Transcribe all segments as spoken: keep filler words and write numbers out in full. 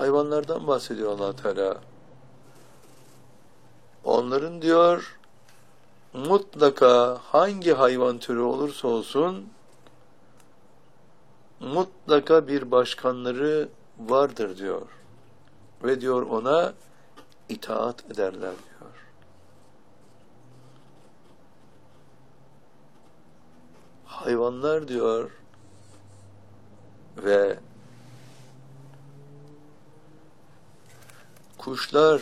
hayvanlardan bahsediyor Allah Teala. Onların diyor mutlaka hangi hayvan türü olursa olsun mutlaka bir başkanları vardır diyor. Ve diyor ona itaat ederler diyor. Hayvanlar diyor ve kuşlar,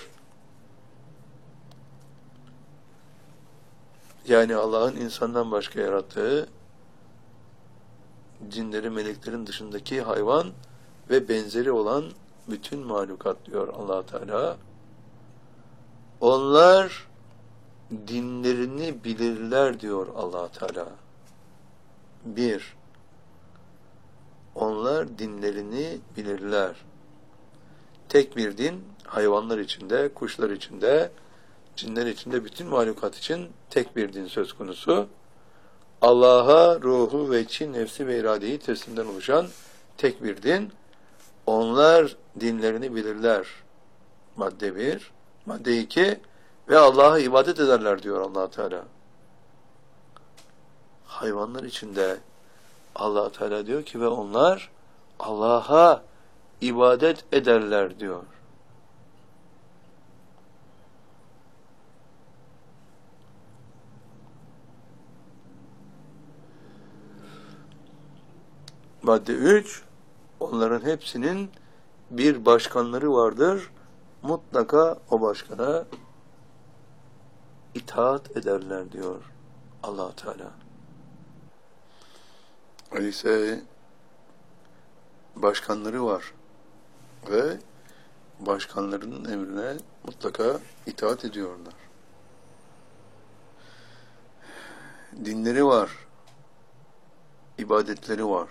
yani Allah'ın insandan başka yarattığı cinleri, meleklerin dışındaki hayvan ve benzeri olan bütün mahlukat diyor Allah Teala. Onlar dinlerini bilirler diyor Allah Teala. Bir, onlar dinlerini bilirler. Tek bir din, hayvanlar içinde, kuşlar içinde, cinler içinde, bütün mahlukat için tek bir din söz konusu. Allah'a ruhu ve içi, nefsi ve iradeyi teslimden oluşan tek bir din. Onlar dinlerini bilirler. Madde bir. Madde iki. Ve Allah'a ibadet ederler diyor Allah Teala. Hayvanlar içinde Allah Teala diyor ki ve onlar Allah'a ibadet ederler diyor. Madde üç, onların hepsinin bir başkanları vardır. Mutlaka o başkana itaat ederler diyor Allah Teala. Öyleyse başkanları var ve başkanlarının emrine mutlaka itaat ediyorlar. Dinleri var, ibadetleri var.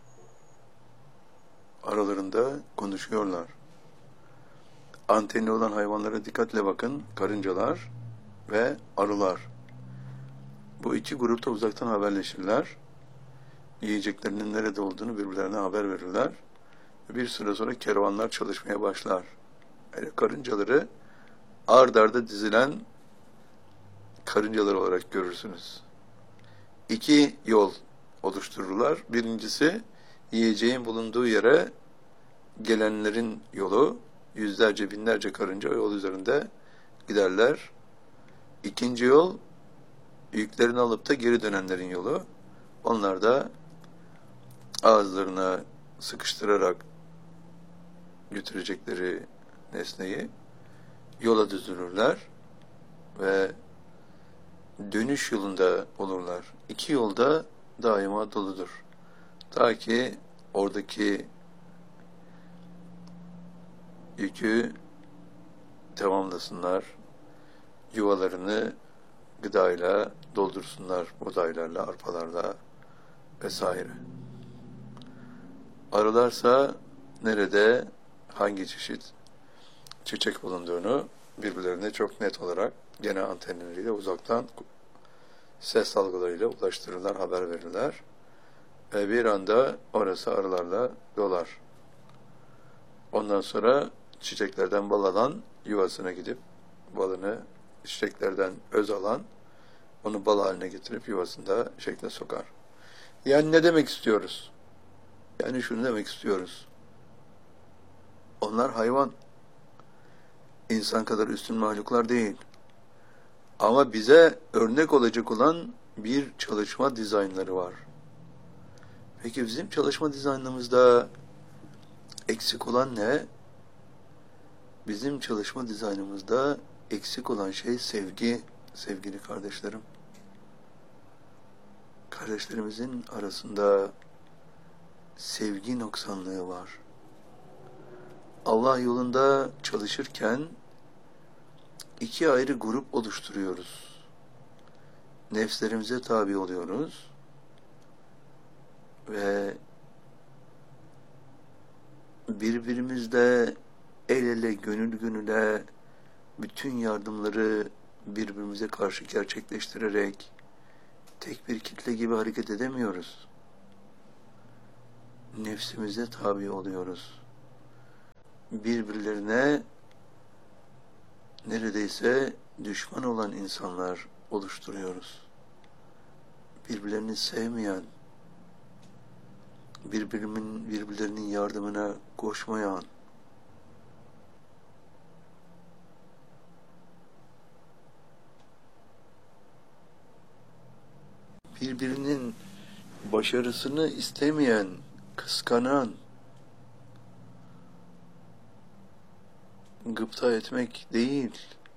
Aralarında konuşuyorlar. Antenli olan hayvanlara dikkatle bakın, karıncalar ve arılar. Bu iki grupta uzaktan haberleşirler. Yiyeceklerinin nerede olduğunu birbirlerine haber verirler. Bir süre sonra kervanlar çalışmaya başlar. Yani karıncaları ard arda dizilen karıncalar olarak görürsünüz. İki yol oluştururlar. Birincisi, yiyeceğin bulunduğu yere gelenlerin yolu, yüzlerce binlerce karınca o yol üzerinde giderler. İkinci yol, yüklerini alıp da geri dönenlerin yolu. Onlar da ağızlarına sıkıştırarak götürecekleri nesneyi yola düzülürler ve dönüş yolunda olurlar. İki yolda daima doludur. Ta ki oradaki yükü tamamlasınlar, yuvalarını gıdayla doldursunlar, buğdaylarla, arpalarla vesaire. Arılarsa nerede, hangi çeşit çiçek bulunduğunu birbirlerine çok net olarak gene antenleriyle uzaktan ses dalgalarıyla ulaştırırlar, haber verirler. Ve bir anda orası arılarla dolar. Ondan sonra çiçeklerden bal alan yuvasına gidip balını çiçeklerden öz alan onu bal haline getirip yuvasında şekle sokar. Yani ne demek istiyoruz? Yani şunu demek istiyoruz. Onlar hayvan. İnsan kadar üstün mahluklar değil. Ama bize örnek olacak olan bir çalışma dizaynları var. Peki bizim çalışma dizaynımızda eksik olan ne? Bizim çalışma dizaynımızda eksik olan şey sevgi, sevgili kardeşlerim. Kardeşlerimizin arasında sevgi noksanlığı var. Allah yolunda çalışırken iki ayrı grup oluşturuyoruz. Nefslerimize tabi oluyoruz ve birbirimizle el ele, gönül gönüle bütün yardımları birbirimize karşı gerçekleştirerek tek bir kitle gibi hareket edemiyoruz. Nefsimize tabi oluyoruz. birbirlerine neredeyse düşman olan insanlar oluşturuyoruz. Birbirlerini sevmeyen, birbirinin, birbirlerinin yardımına koşmayan, birbirinin başarısını istemeyen, kıskanan, gıpta etmek değil,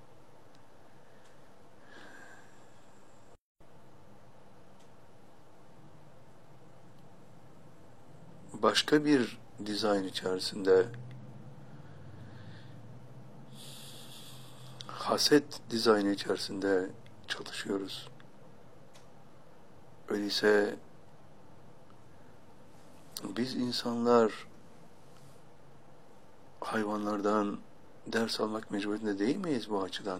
başka bir dizayn içerisinde, haset dizaynı içerisinde çalışıyoruz. Öyleyse biz insanlar hayvanlardan ders almak mecburiyetinde değil miyiz bu açıdan?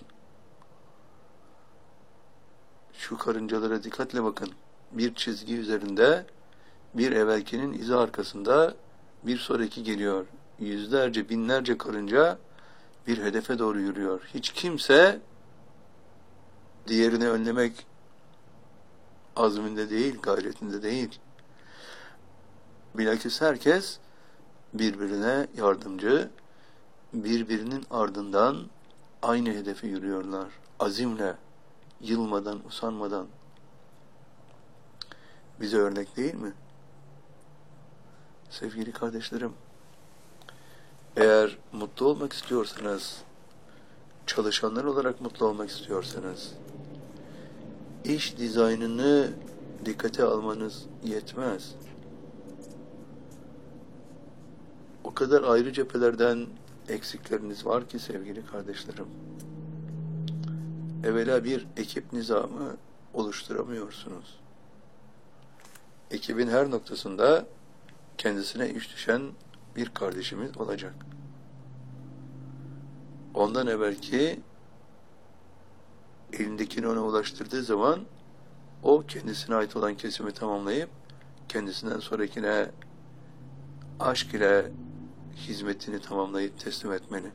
Şu karıncalara dikkatle bakın. Bir çizgi üzerinde bir evvelkinin izi arkasında bir sonraki geliyor. Yüzlerce, binlerce karınca bir hedefe doğru yürüyor. Hiç kimse diğerini önlemek azminde değil, gayretinde değil. Bilakis herkes birbirine yardımcı, birbirinin ardından aynı hedefe yürüyorlar. Azimle, yılmadan, usanmadan. Bize örnek değil mi? Sevgili kardeşlerim, eğer mutlu olmak istiyorsanız, çalışanlar olarak mutlu olmak istiyorsanız, iş dizaynını dikkate almanız yetmez. O kadar ayrı cephelerden eksikleriniz var ki sevgili kardeşlerim. Evvela bir ekip nizamı oluşturamıyorsunuz. Ekibin her noktasında kendisine iş düşen bir kardeşimiz olacak. Ondan evvelki elindekini ona ulaştırdığı zaman o kendisine ait olan kesimi tamamlayıp kendisinden sonrakine aşk ile hizmetini tamamlayıp teslim etmeli.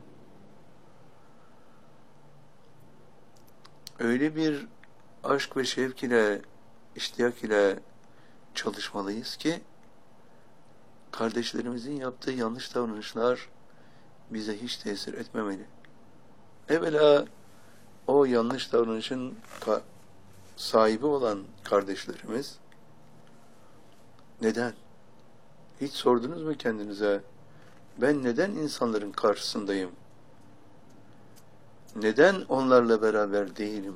Öyle bir aşk ve şevk ile, iştiyak ile çalışmalıyız ki kardeşlerimizin yaptığı yanlış davranışlar bize hiç tesir etmemeli. Evvela o yanlış davranışın sahibi olan kardeşlerimiz neden? Hiç sordunuz mu kendinize? Ben neden insanların karşısındayım? Neden onlarla beraber değilim?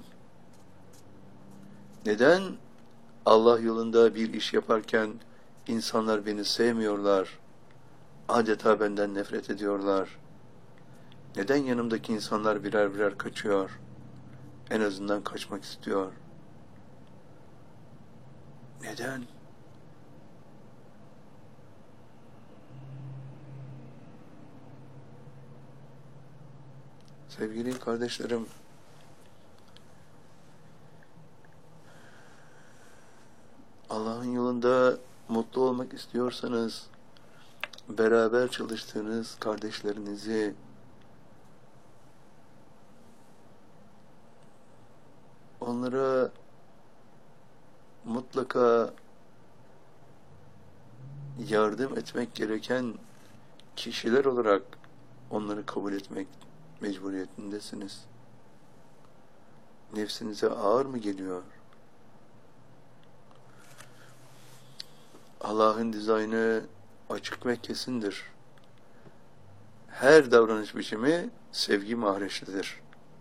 Neden Allah yolunda bir iş yaparken insanlar beni sevmiyorlar? Adeta benden nefret ediyorlar. Neden yanımdaki insanlar birer birer kaçıyor? En azından kaçmak istiyor. Neden? Sevgili kardeşlerim, Allah'ın yolunda mutlu olmak istiyorsanız, beraber çalıştığınız kardeşlerinizi onlara mutlaka yardım etmek gereken kişiler olarak onları kabul etmek mecburiyetindesiniz. Nefsinize ağır mı geliyor? Allah'ın dizaynı açık ve kesindir. Her davranış biçimi sevgi mahreçlidir.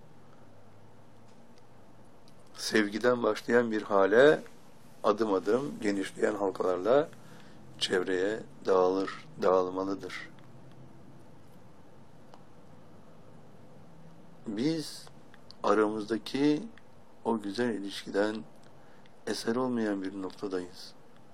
Sevgiden başlayan bir hale adım adım genişleyen halkalarla çevreye dağılır, dağılmalıdır. Biz aramızdaki o güzel ilişkiden eser olmayan bir noktadayız.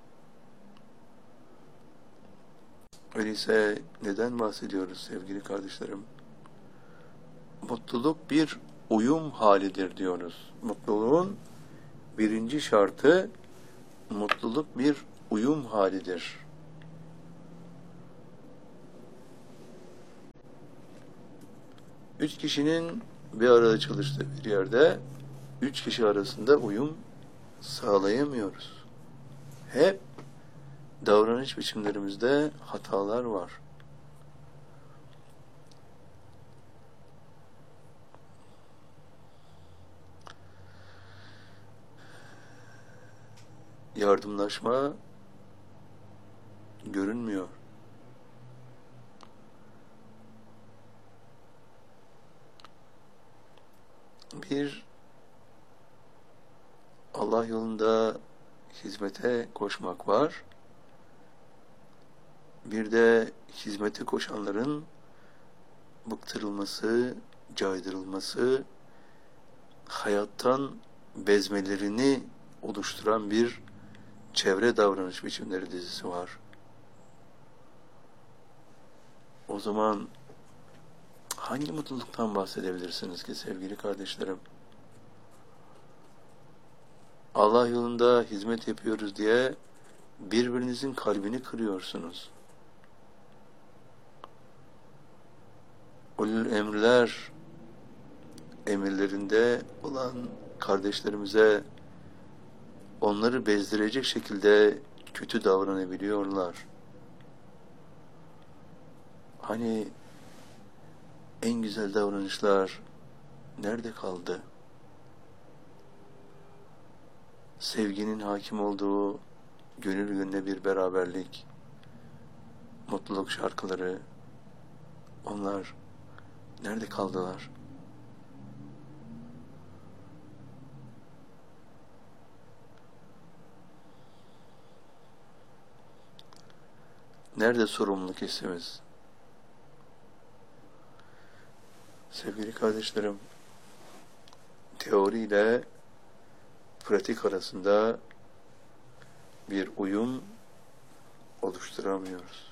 Öyleyse neden bahsediyoruz sevgili kardeşlerim? Mutluluk bir uyum halidir diyoruz. Mutluluğun birinci şartı, mutluluk bir uyum halidir. Üç kişinin bir arada çalıştığı bir yerde üç kişi arasında uyum sağlayamıyoruz. Hep davranış biçimlerimizde hatalar var. Yardımlaşma görünmüyor. Bir, Allah yolunda hizmete koşmak var. Bir de hizmete koşanların bıktırılması, caydırılması, hayattan bezmelerini oluşturan bir çevre davranış biçimleri dizisi var. O zaman hangi mutluluktan bahsedebilirsiniz ki sevgili kardeşlerim? Allah yolunda hizmet yapıyoruz diye birbirinizin kalbini kırıyorsunuz. Ulul emrler emirlerinde olan kardeşlerimize onları bezdirecek şekilde kötü davranabiliyorlar. Hani en güzel davranışlar nerede kaldı? Sevginin hakim olduğu gönül gönüle bir beraberlik, mutluluk şarkıları, onlar nerede kaldılar? Nerede sorumluluk hissimiz? Sevgili kardeşlerim, teori ile pratik arasında bir uyum oluşturamıyoruz.